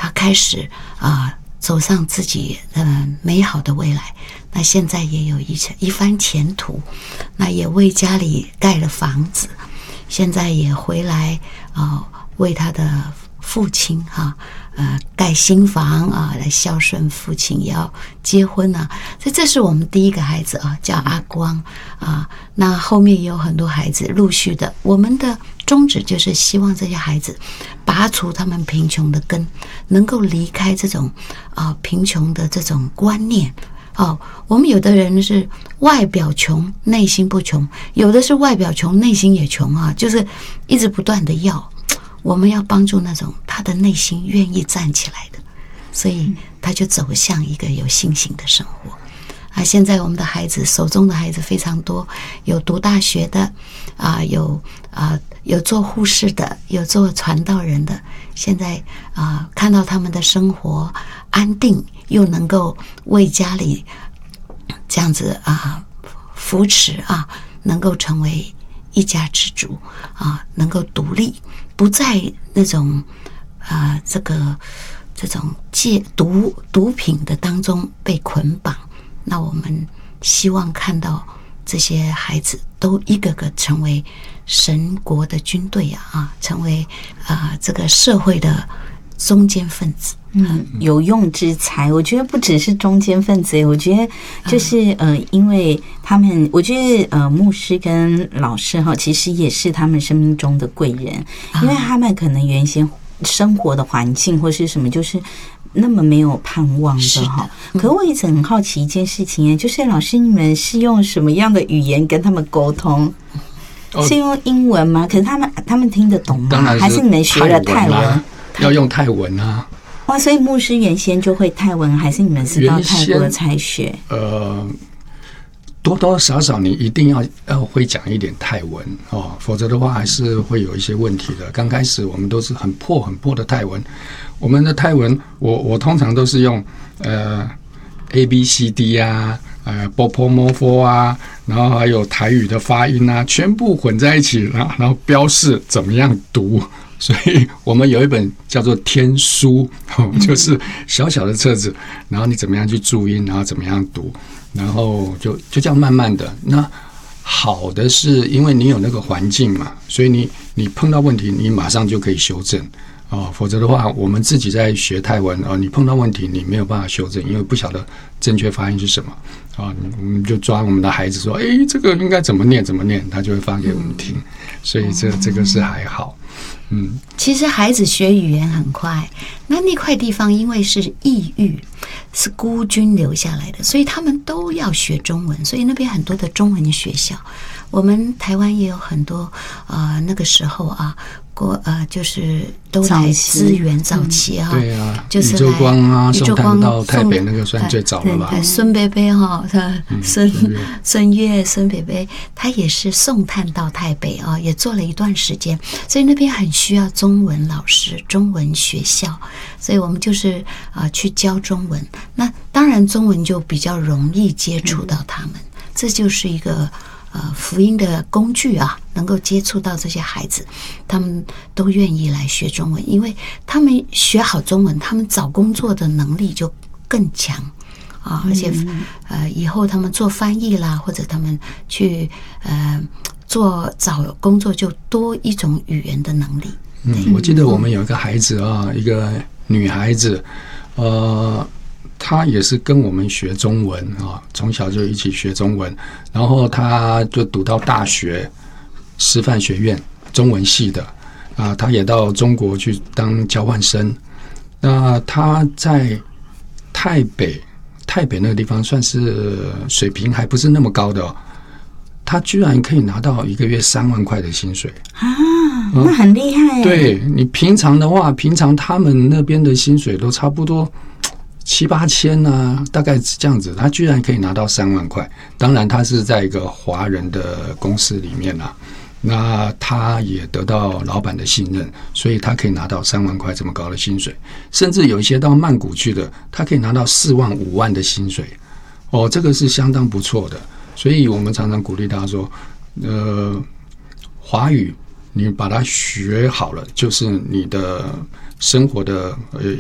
他开始走上自己美好的未来。那现在也有一番前途，那也为家里盖了房子，现在也回来为他的父亲盖新房来孝顺父亲，也要结婚所以这是我们第一个孩子叫阿光那后面也有很多孩子陆续的。我们的宗旨就是希望这些孩子拔除他们贫穷的根，能够离开这种贫穷的这种观念。我们有的人是外表穷内心不穷，有的是外表穷内心也穷就是一直不断的要。我们要帮助那种他的内心愿意站起来的，所以他就走向一个有信心的生活现在我们的孩子手中的孩子非常多，有读大学的有做护士的，有做传道人的。现在看到他们的生活安定，又能够为家里这样子扶持能够成为一家之主能够独立，不在那种这种毒品的当中被捆绑。那我们希望看到这些孩子都一个个成为神国的军队成为这个社会的中间分子。 有用之才。我觉得不只是中间分子，我觉得就是因为他们，我觉得牧师跟老师其实也是他们生命中的贵人，因为他们可能原先生活的环境或是什么就是那么没有盼望的可我一直很好奇一件事情就是老师你们是用什么样的语言跟他们沟通？是用英文吗？可是他们听得懂吗？ 当然还是你们学了泰文？ 要用泰文所以牧师原先就会泰文，还是你们是到泰国才学？ 多多少少你一定要会讲一点泰文否则的话还是会有一些问题的。刚开始我们都是很破的泰文，我们的泰文我通常都是用ABCD波波摩佛然后还有台语的发音全部混在一起然后标示怎么样读。所以我们有一本叫做天书就是小小的册子，然后你怎么样去注音，然后怎么样读，然后就这样慢慢的。那好的是因为你有那个环境嘛，所以你碰到问题你马上就可以修正否则的话我们自己在学泰文你碰到问题你没有办法修正，因为不晓得正确发音是什么我们就抓我们的孩子说这个应该怎么念，他就会发给我们听。所以这个是还好。 其实孩子学语言很快，那块地方因为是异域，是孤军留下来的，所以他们都要学中文，所以那边很多的中文学校。我们台湾也有很多那个时候就是都来支援早期对就是宇宙光宇送炭到台北那个算最早了吧？ 孙伯伯孙越孙伯伯他也是送炭到台北也做了一段时间，所以那边很需要中文老师、中文学校，所以我们就是去教中文。那当然中文就比较容易接触到他们，这就是一个福音的工具能够接触到这些孩子，他们都愿意来学中文，因为他们学好中文，他们找工作的能力就更强而且以后他们做翻译啦，或者他们去找工作就多一种语言的能力。 我记得我们有一个孩子一个女孩子他也是跟我们学中文从小就一起学中文，然后他就读到大学师范学院中文系的他也到中国去当交换生。那他在台北那个地方算是水平还不是那么高的他居然可以拿到一个月3万块的薪水那很厉害对，你平常的话，平常他们那边的薪水都差不多7-8千大概是这样子，他居然可以拿到3万块。当然他是在一个华人的公司里面那他也得到老板的信任，所以他可以拿到3万块这么高的薪水，甚至有一些到曼谷去的，他可以拿到4万5万的薪水这个是相当不错的。所以我们常常鼓励他说华语你把它学好了，就是你的生活的